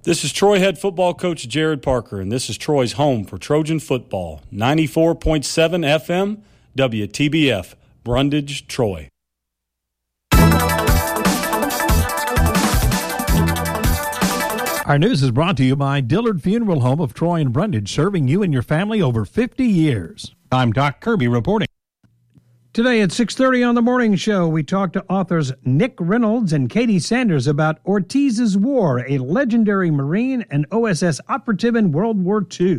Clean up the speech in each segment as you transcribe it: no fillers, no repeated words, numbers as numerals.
This is Troy head football coach Jared Parker, and this is Troy's home for Trojan football. 94.7 FM, WTBF, Brundage, Troy. Our news is brought to you by Dillard Funeral Home of Troy and Brundage, serving you and your family over 50 years. I'm Doc Kirby reporting. Today at 6:30 on the morning show, we talk to authors Nick Reynolds and Katie Sanders about Ortiz's War, a legendary Marine and OSS operative in World War II.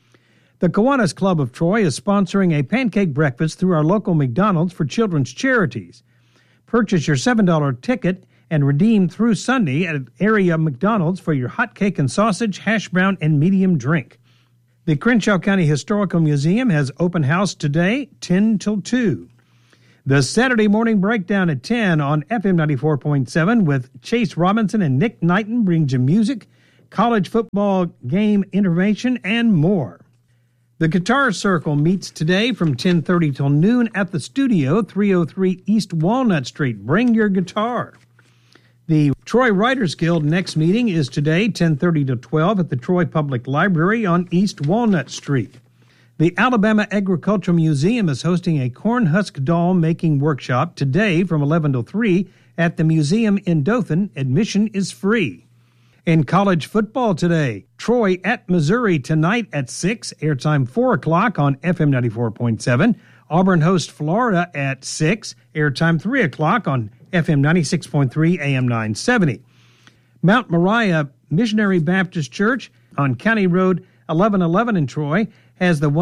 The Kiwanis Club of Troy is sponsoring a pancake breakfast through our local McDonald's for children's charities. Purchase your $7 ticket and redeem through Sunday at area McDonald's for your hot cake and sausage, hash brown, and medium drink. The Crenshaw County Historical Museum has open house today, 10 till 2. The Saturday Morning Breakdown at 10 on FM 94.7 with Chase Robinson and Nick Knighton brings you music, college football game information, and more. The Guitar Circle meets today from 10:30 till noon at the studio, 303 East Walnut Street. Bring your guitar. The Troy Writers Guild next meeting is today, 10:30 to 12 at the Troy Public Library on East Walnut Street. The Alabama Agricultural Museum is hosting a corn husk doll making workshop today from 11 to 3 at the museum in Dothan. Admission is free. In college football today, Troy at Missouri tonight at 6, airtime 4 o'clock on FM 94.7. Auburn hosts Florida at 6, airtime 3 o'clock on FM 96.3 AM 970. Mount Moriah Missionary Baptist Church on County Road 1111 in Troy has the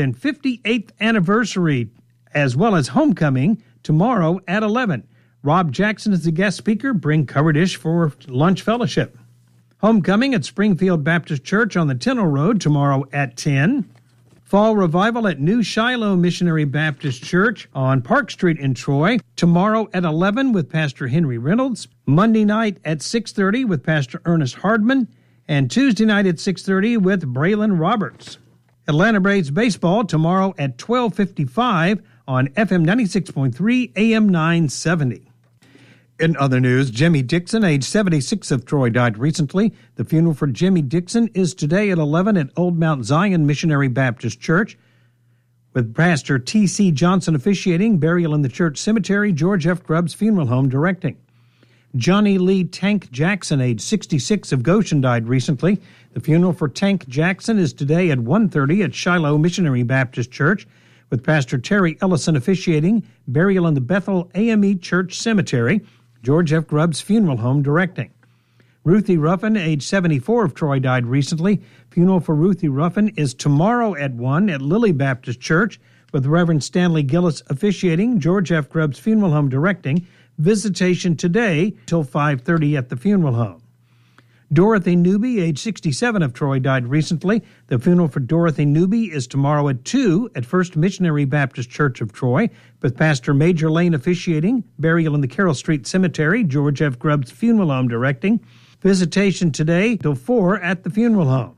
158th anniversary as well as homecoming tomorrow at 11. Rob Jackson is the guest speaker. Bring covered dish for lunch fellowship. Homecoming at Springfield Baptist Church on the Tennell Road tomorrow at 10. Fall Revival at New Shiloh Missionary Baptist Church on Park Street in Troy tomorrow at 11 with Pastor Henry Reynolds. Monday night at 6:30 with Pastor Ernest Hardman. And Tuesday night at 6:30 with Braylon Roberts. Atlanta Braves baseball tomorrow at 12:55 on FM 96.3 AM 970. In other news, Jimmy Dixon, age 76 of Troy, died recently. The funeral for Jimmy Dixon is today at 11 at Old Mount Zion Missionary Baptist Church, with Pastor T.C. Johnson officiating, burial in the church cemetery, George F. Grubbs Funeral Home directing. Johnny Lee Tank Jackson, age 66 of Goshen, died recently. The funeral for Tank Jackson is today at 1:30 at Shiloh Missionary Baptist Church, with Pastor Terry Ellison officiating, burial in the Bethel AME Church Cemetery, George F. Grubbs Funeral Home directing. Ruthie Ruffin, age 74 of Troy, died recently. Funeral for Ruthie Ruffin is tomorrow at 1 at Lily Baptist Church, with Reverend Stanley Gillis officiating, George F. Grubbs Funeral Home directing. Visitation today till 5:30 at the funeral home. Dorothy Newby, age 67 of Troy, died recently. The funeral for Dorothy Newby is tomorrow at 2 at First Missionary Baptist Church of Troy, with Pastor Major Lane officiating, burial in the Carroll Street Cemetery, George F. Grubbs Funeral Home directing. Visitation today till 4 at the funeral home.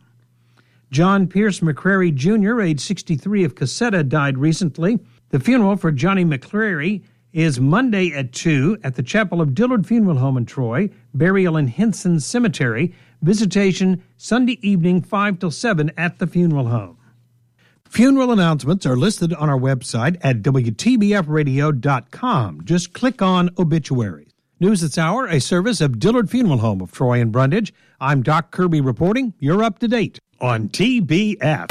John Pierce McCrary Jr., age 63 of Cassetta, died recently. The funeral for Johnny McCrary is Monday at 2 at the Chapel of Dillard Funeral Home in Troy, burial in Henson Cemetery, visitation Sunday evening 5 till 7 at the funeral home. Funeral announcements are listed on our website at WTBFradio.com. Just click on obituaries. News This Hour, a service of Dillard Funeral Home of Troy and Brundage. I'm Doc Kirby reporting. You're up to date on TBF.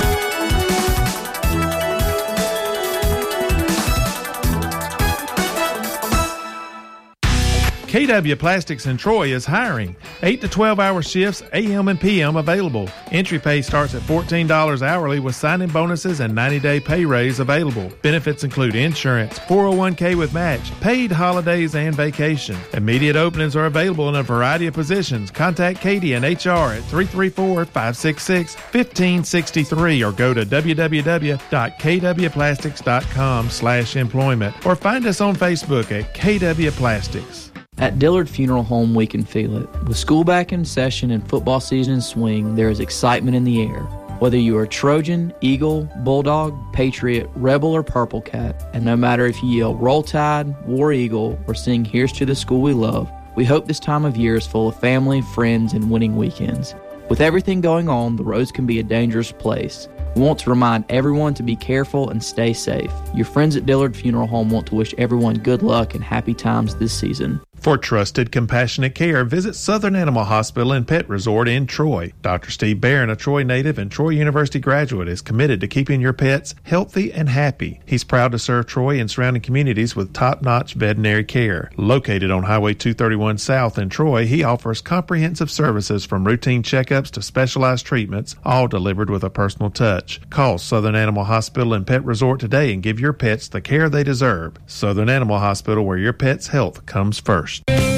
KW Plastics in Troy is hiring. 8 to 12-hour shifts, AM and PM available. Entry pay starts at $14 hourly with signing bonuses and 90-day pay raise available. Benefits include insurance, 401k with match, paid holidays, and vacation. Immediate openings are available in a variety of positions. Contact Katie and HR at 334-566-1563 or go to www.kwplastics.com/employment or find us on Facebook at KW Plastics. At Dillard Funeral Home, we can feel it. With school back in session and football season in swing, there is excitement in the air. Whether you are Trojan, Eagle, Bulldog, Patriot, Rebel, or Purple Cat, and no matter if you yell Roll Tide, War Eagle, or sing Here's to the School We Love, we hope this time of year is full of family, friends, and winning weekends. With everything going on, the roads can be a dangerous place. We want to remind everyone to be careful and stay safe. Your friends at Dillard Funeral Home want to wish everyone good luck and happy times this season. For trusted, compassionate care, visit Southern Animal Hospital and Pet Resort in Troy. Dr. Steve Barron, a Troy native and Troy University graduate, is committed to keeping your pets healthy and happy. He's proud to serve Troy and surrounding communities with top-notch veterinary care. Located on Highway 231 South in Troy, he offers comprehensive services from routine checkups to specialized treatments, all delivered with a personal touch. Call Southern Animal Hospital and Pet Resort today and give your pets the care they deserve. Southern Animal Hospital, where your pet's health comes first.